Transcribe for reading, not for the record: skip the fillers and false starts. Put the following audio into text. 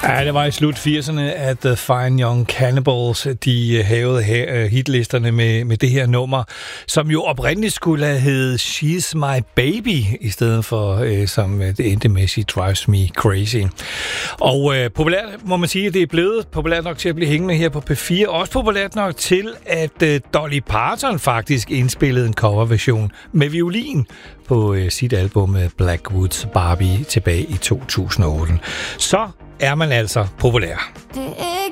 Ja, det var i slut 80'erne, at The Fine Young Cannibals, de havede hitlisterne med det her nummer, som jo oprindeligt skulle have heddet She's My Baby, i stedet for, som det endte med, She Drives Me Crazy. Og populært, må man sige, det er blevet populært nok til at blive hængende her på P4, også populært nok til, at Dolly Parton faktisk indspillede en coverversion med violin på sit album Blackwoods Barbie tilbage i 2008. Så er man altså populær. Det er